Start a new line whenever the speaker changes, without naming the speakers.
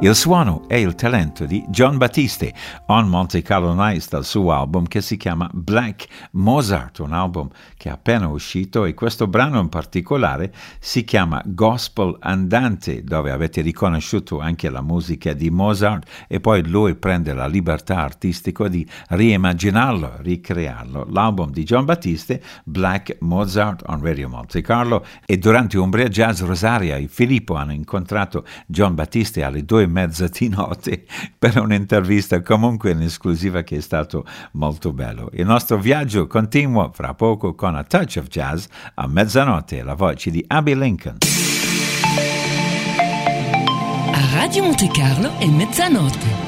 il suono e il talento di Jon Batiste on Monte Carlo Nights dal suo album che si chiama Black Mozart, un album che è appena uscito, e questo brano in particolare si chiama Gospel Andante, dove avete riconosciuto anche la musica di Mozart e poi lui prende la libertà artistica di riimmaginarlo, ricrearlo. L'album di Jon Batiste, Black Mozart on Radio Monte Carlo, e durante Umbria Jazz Rosaria e Filippo hanno incontrato Jon Batiste alle 2:30 di notte per un'intervista comunque in esclusiva che è stato molto bello. Il nostro viaggio continua fra poco con A Touch of Jazz a mezzanotte, la voce di Abby Lincoln.
A Radio Monte Carlo è mezzanotte.